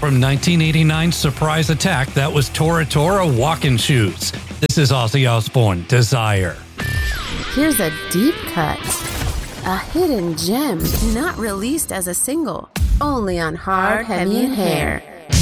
From 1989's surprise attack, that was Tora Tora walking shoes. This is Ozzy Osbourne, Desire. Here's a deep cut, a hidden gem not released as a single, only on Hard, Heavy, and Hair.